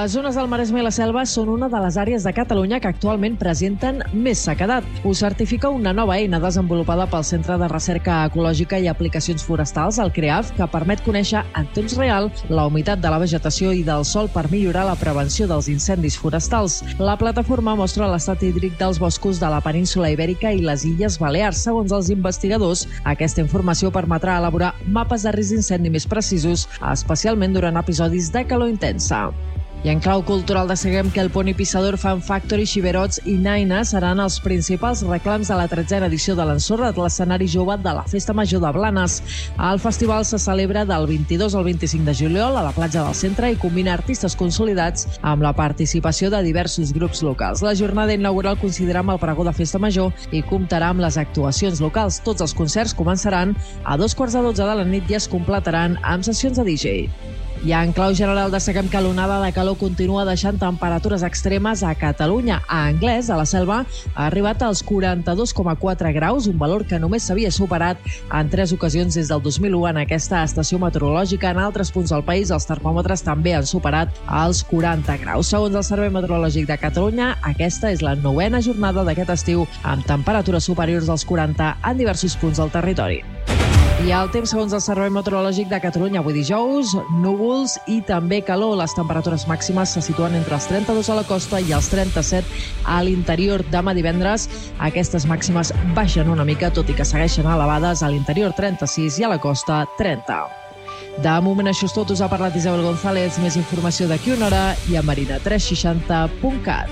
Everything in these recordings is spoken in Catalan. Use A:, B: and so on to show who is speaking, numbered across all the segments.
A: Les zones del Maresme i la Selva són una de les àrees de Catalunya que actualment presenten més sequedat. Ho certifica una nova eina desenvolupada pel Centre de Recerca Ecològica i Aplicacions Forestals, el CREAF, que permet conèixer en temps real la humitat de la vegetació i del sòl per millorar la prevenció dels incendis forestals. La plataforma mostra l'estat hídric dels boscos de la península Ibèrica i les Illes Balears. Segons els investigadors, aquesta informació permetrà elaborar mapes de risc d'incendi més precisos, especialment durant episodis de calor intensa. I en clau cultural destaquem que el Pony Pissador, Fan Factory, Xiberots i Naina seran els principals reclams de la 13a edició de l'Ensorra, de l'escenari jove de la Festa Major de Blanes. El festival se celebra del 22 al 25 de juliol a la platja del centre i combina artistes consolidats amb la participació de diversos grups locals. La jornada inaugural coincidirà amb el pregó de Festa Major i comptarà amb les actuacions locals. Tots els concerts començaran a 2:45 de la nit i es completaran amb sessions de DJ. I en clau general destaquem que l'onada de calor continua deixant temperatures extremes a Catalunya. A Anglès, a la Selva, ha arribat als 42,4 graus, un valor que només s'havia superat en 3 ocasions des del 2001 en aquesta estació meteorològica. En altres punts del país, els termòmetres també han superat els 40 graus. Segons el Servei Meteorològic de Catalunya, aquesta és la 9a jornada d'aquest estiu amb temperatures superiors als 40 en diversos punts del territori. I el temps, segons el Servei Meteorològic de Catalunya, avui dijous, núvols i també calor. Les temperatures màximes se situen entre els 32 a la costa i els 37 a l'interior. Demà divendres, aquestes màximes baixen una mica, tot i que segueixen elevades, a l'interior 36 i a la costa 30. De moment això és tot. Us ha parlat Isabel González. Més informació d'aquí una hora i a marina360.cat.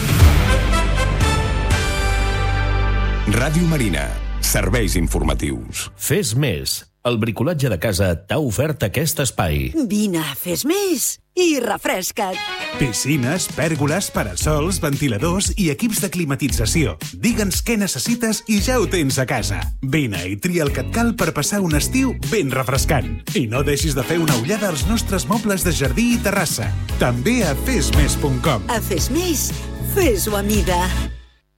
B: Ràdio Marina. Serveis informatius.
C: Fes més. El bricolatge de casa t'ha ofert aquest espai.
D: Vine, fes més i refresca't.
E: Piscines, pèrgoles, parasols, ventiladors i equips de climatització. Digue'ns què necessites i ja ho tens a casa. Vine i tria el que et cal per passar un estiu ben refrescant. I no deixis de fer una ullada als nostres mobles de jardí i terrassa. També a fesmes.com.
D: A Fes Més, fes-ho a mida.